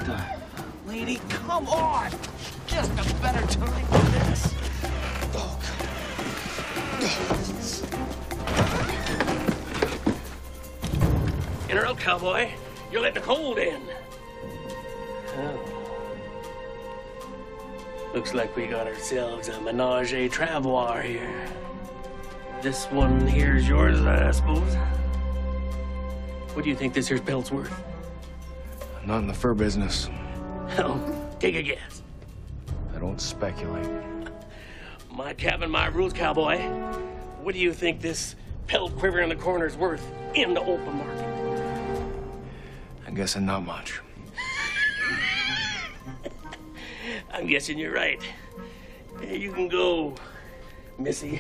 Lady, come on! Just a better time than this. Oh, In or out, cowboy. You're letting the cold in. Oh. Looks like we got ourselves a menage a travois here. This one here's yours, I suppose. What do you think this here's pelt's worth? not in the fur business. Oh, take a guess. I don't speculate. My cabin, my rules, cowboy. What do you think this pelt quiver in the corner's worth in the open market? I'm guessing not much. I'm guessing you're right. You can go, Missy.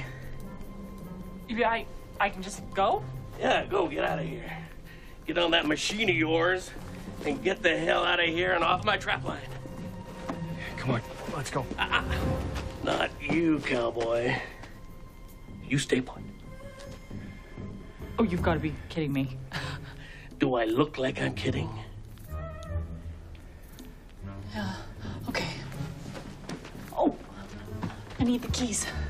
I can just go? Yeah, go, get out of here. Get on that machine of yours and get the hell out of here and off my trap line. Come on, let's go. Not you, cowboy. You stay put. Oh, you've got to be kidding me. Do I look like I'm kidding? Yeah, okay. Oh, I need the keys.